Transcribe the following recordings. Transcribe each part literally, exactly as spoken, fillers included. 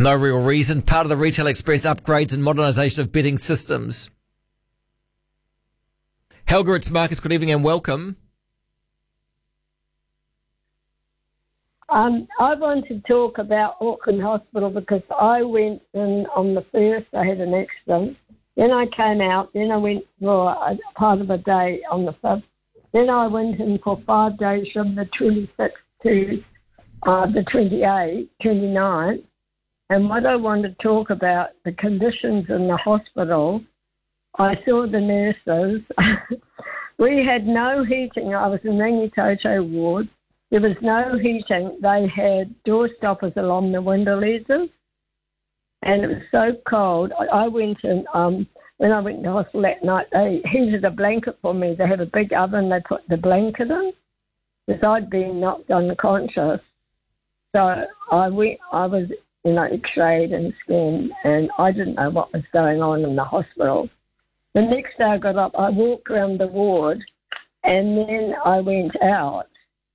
No real reason. Part of the retail experience upgrades and modernisation of bidding systems. Helga, it's Marcus. Good evening and welcome. Um, I want to talk about Auckland Hospital because I went in on the first, I had an accident. Then I came out, then I went for a part of a day on the fifth. Then I went in for five days from the twenty-sixth to uh, the twenty-eighth, twenty-ninth. And what I want to talk about, the conditions in the hospital, I saw the nurses. We had no heating. I was in Rangitoto ward. There was no heating. They had door stoppers along the window ledges, and it was so cold. I went in, um, when I went to hospital that night, they heated a blanket for me. They had a big oven. They put the blanket in because I'd been knocked unconscious. So I went, I was, you know, x-rayed and scanned, and I didn't know what was going on in the hospital. The next day I got up, I walked around the ward, and then I went out.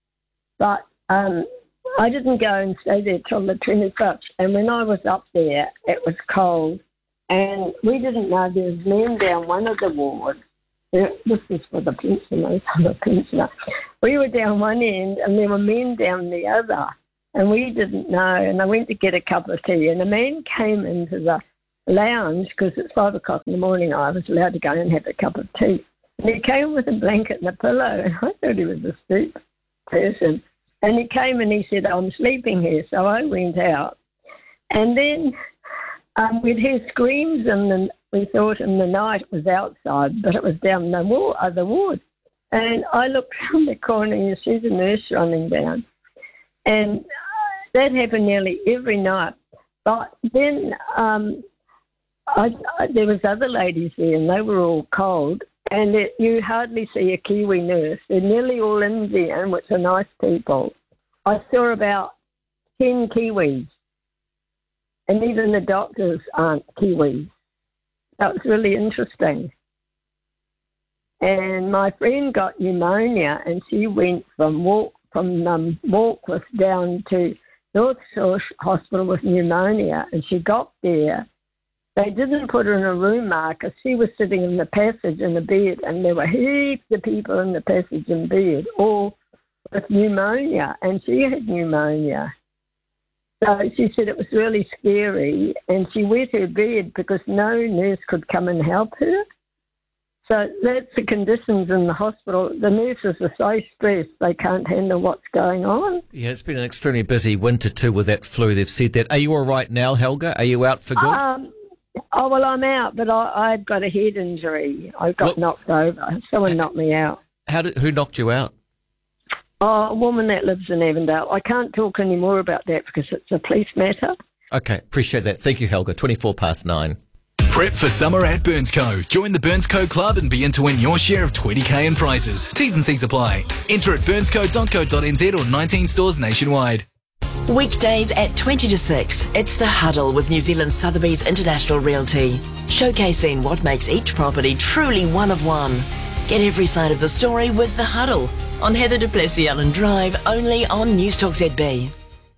But um, I didn't go and stay there till the twenty-fifth. And when I was up there, it was cold. And we didn't know there was men down one of the wards. This is for the pensioners, I'm a pensioner. We were down one end and there were men down the other. And we didn't know. And I went to get a cup of tea. And a man came into the lounge because it's five o'clock in the morning. I was allowed to go and have a cup of tea. And he came with a blanket and a pillow. And I thought he was asleep. Person. And he came and he said, I'm sleeping here. So I went out. And then um, we'd hear screams, and then we thought in the night it was outside, but it was down the wall, other ward. And I looked around the corner and you see the nurse running down. And that happened nearly every night. But then um, I, I, there was other ladies there, and they were all cold. And it, you hardly see a Kiwi nurse. They're nearly all Indian, which are nice people. I saw about ten Kiwis. And even the doctors aren't Kiwis. That was really interesting. And my friend got pneumonia, and she went from Walk, from um, Walkworth down to North Shore Hospital with pneumonia, and she got there. They didn't put her in a room, Marcus. She was sitting in the passage in the bed, and there were heaps of people in the passage in bed, all with pneumonia, and she had pneumonia. So she said it was really scary, and she wet her bed because no nurse could come and help her. So that's the conditions in the hospital. The nurses are so stressed they can't handle what's going on. Yeah, it's been an extremely busy winter too with that flu. They've said that. Are you all right now, Helga? Are you out for good? Um, Oh, well, I'm out, but I, I've got a head injury. I got What? knocked over. Someone knocked me out. How did, who knocked you out? Oh, a woman that lives in Avondale. I can't talk any more about that because it's a police matter. Okay, appreciate that. Thank you, Helga. twenty-four past nine. Prep for summer at Burnsco. Join the Burnsco Club and be in to win your share of twenty K in prizes. T's and C's apply. Enter at burnsco dot co dot n z or nineteen stores nationwide. Weekdays at twenty to six, it's The Huddle with New Zealand Sotheby's International Realty, showcasing what makes each property truly one of one. Get every side of the story with The Huddle on Heather du Plessis Allen Drive, only on Newstalk Z B.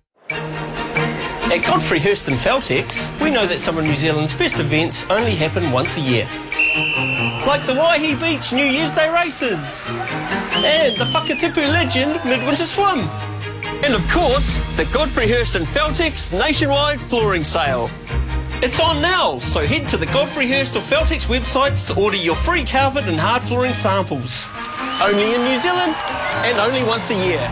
At Godfrey Hirst and Feltex, we know that some of New Zealand's best events only happen once a year. Like the Waihi Beach New Year's Day races and the Whakatipu Legend Midwinter Swim. And of course, the Godfrey Hirst and Feltex nationwide flooring sale. It's on now, so head to the Godfrey Hirst or Feltex websites to order your free carpet and hard flooring samples. Only in New Zealand and only once a year.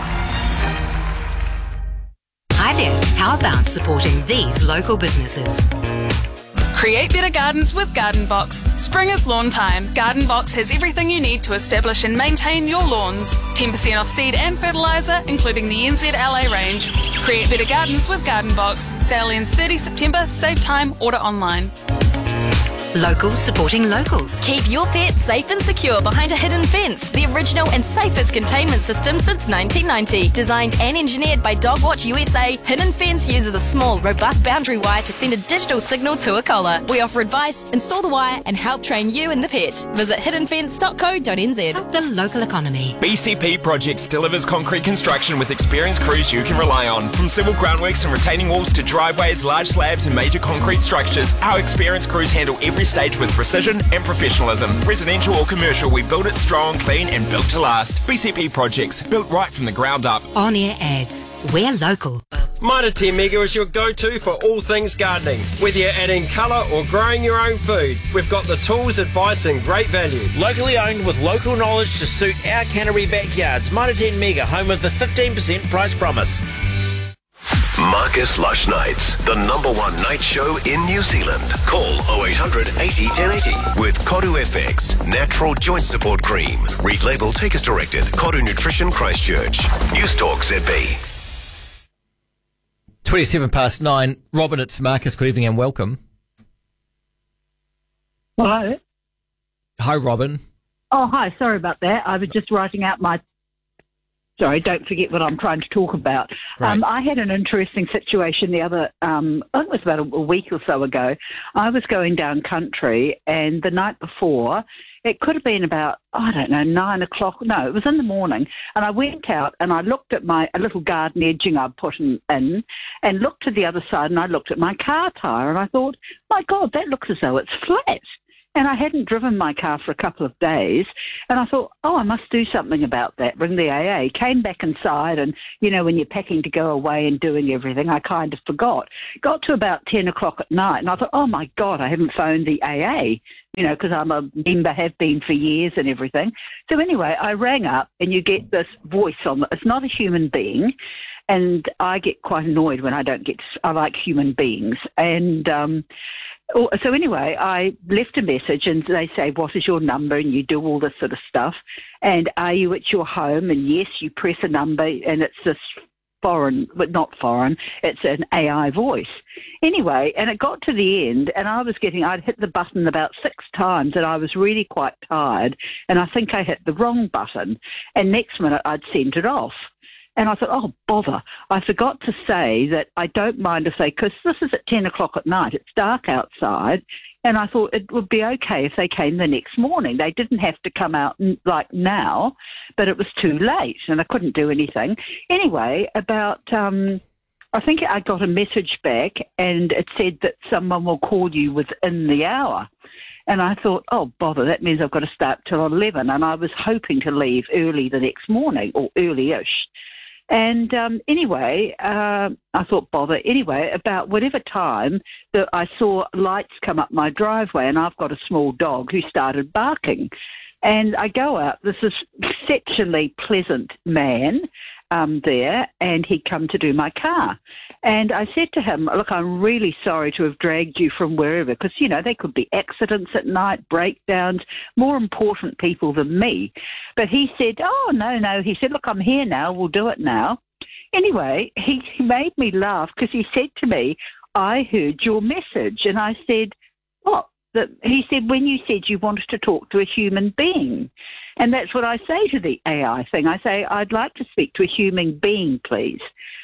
Hi there, how about supporting these local businesses? Create better gardens with Garden Box. Spring is lawn time. Garden Box has everything you need to establish and maintain your lawns. ten percent off seed and fertiliser, including the N Z L A range. Create better gardens with Garden Box. Sale ends thirtieth September. Save time. Order online. Locals supporting locals. Keep your pet safe and secure behind a hidden fence. The original and safest containment system since nineteen ninety. Designed and engineered by Dogwatch U S A, Hidden Fence uses a small, robust boundary wire to send a digital signal to a collar. We offer advice, install the wire, and help train you and the pet. Visit hidden fence dot co dot n z. The local economy. B C P Projects delivers concrete construction with experienced crews you can rely on. From civil groundworks and retaining walls to driveways, large slabs and major concrete structures, our experienced crews handle every stage with precision and professionalism. Residential or commercial, we build it strong, clean and built to last. B C P Projects, built right from the ground up. On-air ads. We're local. Mitre ten Mega is your go-to for all things gardening. Whether you're adding colour or growing your own food, we've got the tools, advice and great value. Locally owned with local knowledge to suit our cannery backyards. Mitre ten Mega, home of the fifteen percent price promise. Marcus Lush Nights, the number one night show in New Zealand. Call oh eight hundred eighty ten eighty with Koru F X, natural joint support cream. Read label, take as directed. Koru Nutrition Christchurch. News Talk Z B. twenty-seven past nine. Robin, it's Marcus. Good evening and welcome. Hello. Hi, Robin. Oh, hi. Sorry about that. I was just writing out my... Sorry, don't forget what I'm trying to talk about. Right. Um, I had an interesting situation the other, um, I think it was about a, a week or so ago. I was going down country, and the night before, it could have been about, I don't know, nine o'clock. No, it was in the morning. And I went out and I looked at my a little garden edging I'd put in, in and looked to the other side, and I looked at my car tyre and I thought, my God, that looks as though it's flat. And I hadn't driven my car for a couple of days. And I thought, oh, I must do something about that. Ring the A A. Came back inside and, you know, when you're packing to go away and doing everything, I kind of forgot. Got to about ten o'clock at night and I thought, oh, my God, I haven't phoned the A A, you know, because I'm a member, have been for years and everything. So anyway, I rang up and you get this voice on. It's not a human being. And I get quite annoyed when I don't get, I like human beings. And, um, so anyway, I left a message and they say, what is your number? And you do all this sort of stuff. And are you at your home? And yes, you press a number and it's this foreign, but not foreign, it's an A I voice. Anyway, and it got to the end and I was getting, I'd hit the button about six times and I was really quite tired. And I think I hit the wrong button. And next minute I'd sent it off. And I thought, oh, bother. I forgot to say that I don't mind if they, because this is at ten o'clock at night, it's dark outside, and I thought it would be okay if they came the next morning. They didn't have to come out like now, but it was too late, and I couldn't do anything. Anyway, about, um, I think I got a message back, and it said that someone will call you within the hour. And I thought, oh, bother, that means I've got to start till eleven, and I was hoping to leave early the next morning, or early-ish. And um, anyway, uh, I thought, bother. Anyway, about whatever time that I saw lights come up my driveway, and I've got a small dog who started barking. And I go out, this is exceptionally pleasant man um, there, and he'd come to do my car. And I said to him, look, I'm really sorry to have dragged you from wherever, because, you know, there could be accidents at night, breakdowns, more important people than me. But he said, oh, no, no. He said, look, I'm here now. We'll do it now. Anyway, he, he made me laugh because he said to me, I heard your message. And I said, what? That, he said, when you said you wanted to talk to a human being. And that's what I say to the A I thing. I say, I'd like to speak to a human being, please.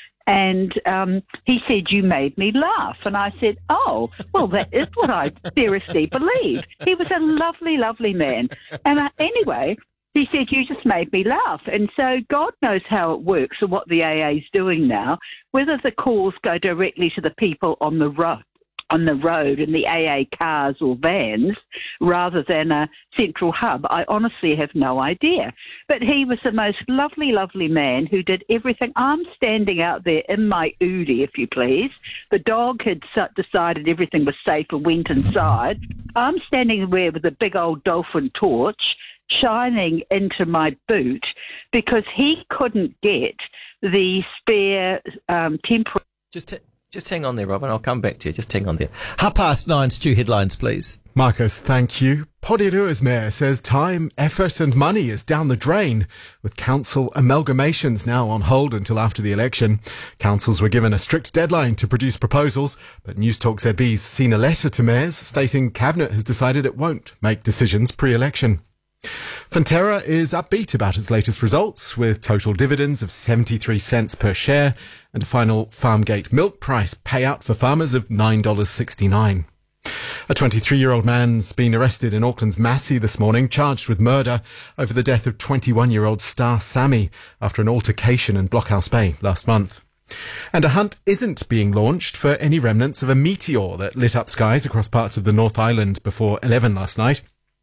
And um, he said, you made me laugh. And I said, oh, well, that is what I seriously believe. He was a lovely, lovely man. And uh, anyway, he said, you just made me laugh. And so God knows how it works and what the A A is doing now, whether the calls go directly to the people on the road. on the road in the A A cars or vans rather than a central hub. I honestly have no idea. But he was the most lovely, lovely man who did everything. I'm standing out there in my Udi, if you please. The dog had decided everything was safe and went inside. I'm standing there with a big old dolphin torch shining into my boot because he couldn't get the spare um, temporary... Just... T- Just hang on there, Robin. I'll come back to you. Just hang on there. Half past nine, Stu, headlines, please. Marcus, thank you. Porirua Mayor says time, effort and money is down the drain, with council amalgamations now on hold until after the election. Councils were given a strict deadline to produce proposals, but News Talk Z B's seen a letter to mayors stating Cabinet has decided it won't make decisions pre-election. Fonterra is upbeat about its latest results, with total dividends of seventy-three cents per share and a final Farmgate milk price payout for farmers of nine dollars sixty-nine. A twenty-three-year-old man's been arrested in Auckland's Massey this morning, charged with murder over the death of twenty-one-year-old Star Sammy after an altercation in Blockhouse Bay last month. And a hunt isn't being launched for any remnants of a meteor that lit up skies across parts of the North Island before eleven last night.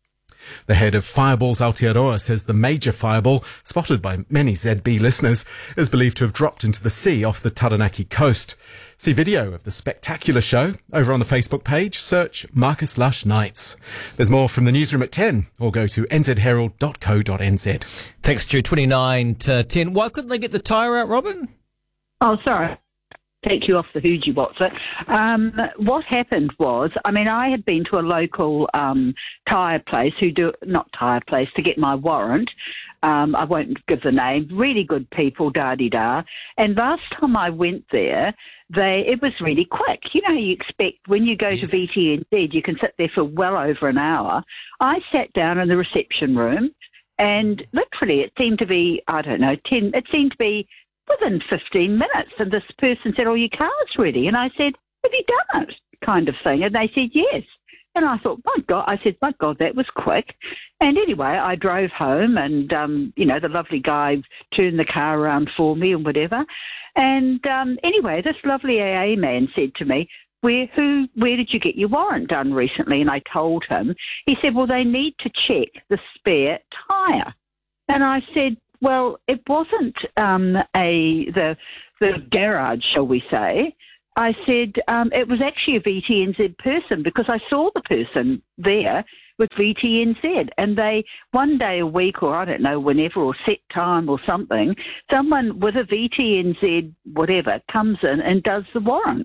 The head of Fireballs Aotearoa says the major fireball, spotted by many Z B listeners, is believed to have dropped into the sea off the Taranaki coast. See video of the spectacular show over on the Facebook page. Search Marcus Lush Nights. There's more from the newsroom at ten, or go to n z herald dot co dot n z. Thanks, Stu. twenty-nine to ten. Why couldn't they get the tyre out, Robin? Oh, sorry. Take you off the hoogie what's it. Um, what happened was, I mean, I had been to a local um, tyre place who do, not tyre place, to get my warrant. Um, I won't give the name. Really good people, da-di-da. And last time I went there, they it was really quick. You know how you expect when you go yes. to V T N Z, you can sit there for well over an hour. I sat down in the reception room and literally it seemed to be, I don't know, ten, it seemed to be within fifteen minutes, and this person said, oh, your car's ready. And I said, have you done it? Kind of thing. And they said, yes. And I thought, my God, I said, my God, that was quick. And anyway, I drove home and, um, you know, the lovely guy turned the car around for me and whatever. And um, anyway, this lovely A A man said to me, where, who, where did you get your warrant done recently? And I told him. He said, well, they need to check the spare tyre. And I said, well, it wasn't um, a the the garage, shall we say. I said um, it was actually a V T N Z person because I saw the person there with V T N Z, and they one day a week or I don't know whenever or set time or something, someone with a V T N Z whatever comes in and does the warrants.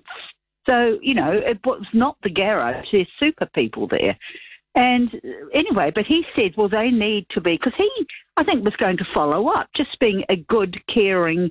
So you know it was not the garage. There's super people there. And anyway, but he said, well, they need to be, because he, I think, was going to follow up, just being a good, caring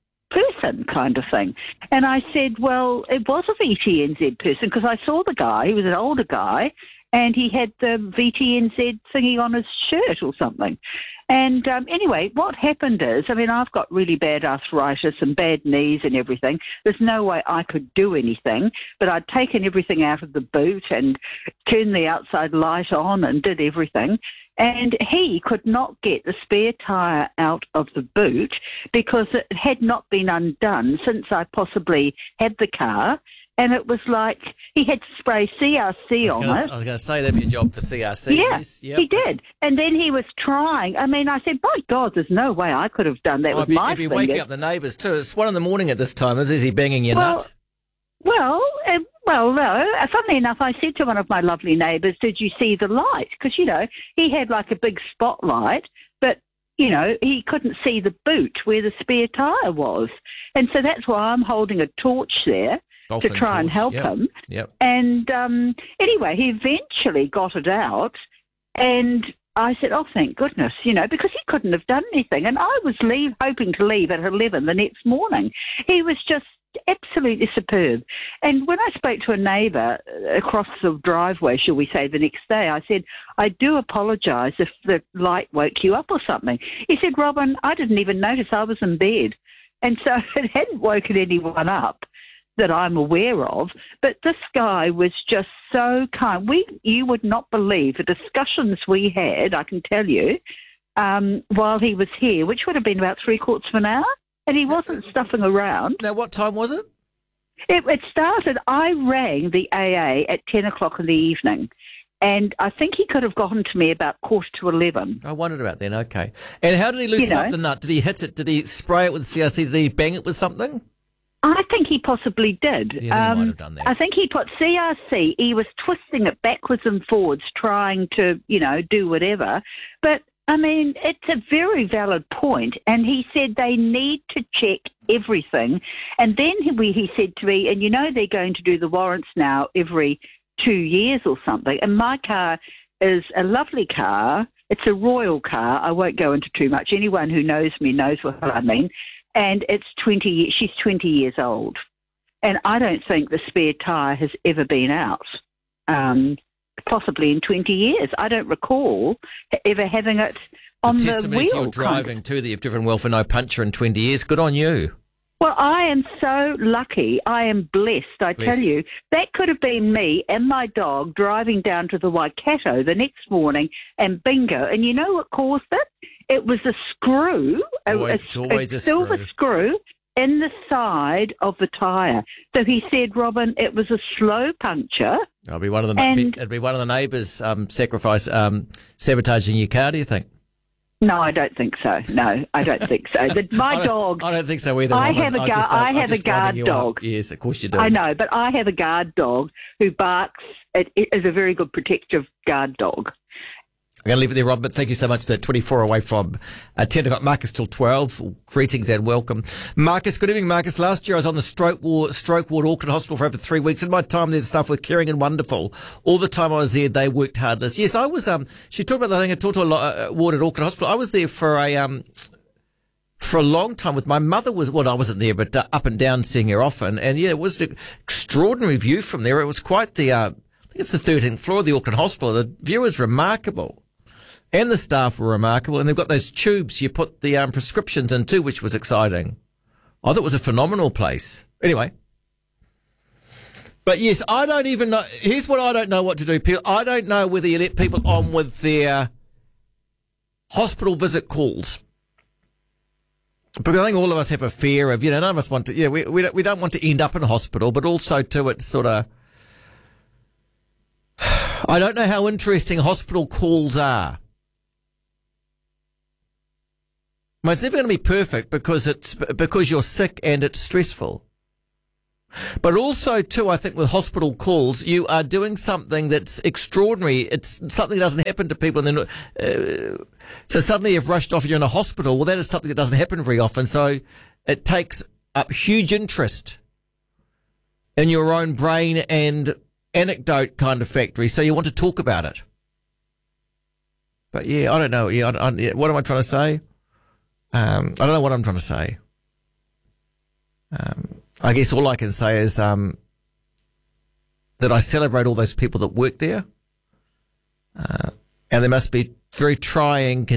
person kind of thing. And I said, well, it was a V T N Z person because I saw the guy, he was an older guy, and he had the V T N Z thingy on his shirt or something. And um, anyway, what happened is, I mean, I've got really bad arthritis and bad knees and everything. There's no way I could do anything, but I'd taken everything out of the boot and turned the outside light on and did everything. And he could not get the spare tyre out of the boot because it had not been undone since I possibly had the car. And it was like he had to spray C R C on gonna, it. I was going to say that'd be a job for C R C. Yeah, yes, yep. he did. And then he was trying. I mean, I said, by God, there's no way I could have done that oh, with be, my You'd be fingers. waking up the neighbours too. It's one in the morning at this time. Is, is he banging your well, nut? Well, uh, well, no. Funnily enough, I said to one of my lovely neighbours, did you see the light? Because, you know, he had like a big spotlight, but, you know, he couldn't see the boot where the spare tyre was. And so that's why I'm holding a torch there. Dolphin to try torch. and help yep. him. Yep. And um, anyway, he eventually got it out, and I said, oh, thank goodness, you know, because he couldn't have done anything. And I was leave, hoping to leave at eleven the next morning. He was just absolutely superb. And when I spoke to a neighbour across the driveway, shall we say, the next day, I said, I do apologise if the light woke you up or something. He said, Robin, I didn't even notice, I was in bed. And so it hadn't woken anyone up that I'm aware of, but this guy was just so kind. We, you would not believe the discussions we had, I can tell you, um, while he was here, which would have been about three quarters of an hour, and he wasn't stuffing around. Now, what time was it? It, it started, I rang the A A at ten o'clock in the evening, and I think he could have gotten to me about quarter to eleven. I wondered about then, okay. And how did he loosen You know, up the nut? Did he hit it? Did he spray it with C R C? Did he bang it with something? I think he possibly did. Yeah, he um, might have done that. I think he put C R C, he was twisting it backwards and forwards, trying to, you know, do whatever. But, I mean, it's a very valid point, and he said they need to check everything. And then he, he said to me, and you know they're going to do the warrants now every two years or something. And my car is a lovely car. It's a royal car. I won't go into too much. Anyone who knows me knows what I mean. And it's twenty years, she's twenty years old. And I don't think the spare tyre has ever been out, um, possibly in twenty years. I don't recall ever having it on it's a the testament wheel. to your driving, too, that you've driven well for no puncture in twenty years. Good on you. Well, I am so lucky. I am blessed, I Blessed. tell you. That could have been me and my dog driving down to the Waikato the next morning and bingo. And you know what caused it? It was a screw, a, Always- a, it's always a silver screw. screw in the side of the tyre. So he said, Robin, it was a slow puncture. It'll be one of the And- it'll be one of the neighbours um, sacrifice um, sabotaging your car. Do you think? No, I don't think so. No, I don't think so. The, my I don't- dog. I don't think so either. I Robin. have a I guard. just don't- I I'm have a just winding guard you dog. up. Yes, of course you do. I know, but I have a guard dog who barks. It, it is a very good protective guard dog. I'm going to leave it there, Rob, but thank you so much. That twenty-four away from uh, ten. I've got Marcus till twelve. Greetings and welcome. Marcus, good evening, Marcus. Last year I was on the stroke ward, stroke ward Auckland Hospital for over three weeks. In my time there, the staff were caring and wonderful. All the time I was there, they worked hard. Yes, I was, um, she talked about the thing, I talked to a lot, uh, ward at Auckland Hospital. I was there for a, um, for a long time with my mother was, well, I wasn't there, but uh, up and down seeing her often. And yeah, it was an extraordinary view from there. It was quite the, uh, I think it's the thirteenth floor of the Auckland Hospital. The view is remarkable. And the staff were remarkable, and they've got those tubes you put the um, prescriptions into, which was exciting. I thought it was a phenomenal place. Anyway. But yes, I don't even know. Here's what I don't know what to do, Peel. I don't know whether you let people on with their hospital visit calls. Because I think all of us have a fear of, you know, none of us want to, yeah, we, we, don't, we don't want to end up in a hospital, but also, too, it's sort of, I don't know how interesting hospital calls are. Well, it's never going to be perfect because it's because you're sick and it's stressful. But also, too, I think with hospital calls, you are doing something that's extraordinary. It's something that doesn't happen to people. And then, uh, so suddenly you've rushed off and you're in a hospital. Well, that is something that doesn't happen very often. So it takes up huge interest in your own brain and anecdote kind of factory. So you want to talk about it. But yeah, I don't know. Yeah, I, I, yeah, what am I trying to say? Um, I don't know what I'm trying to say. Um, I guess all I can say is um, that I celebrate all those people that work there. Uh, and they must be very trying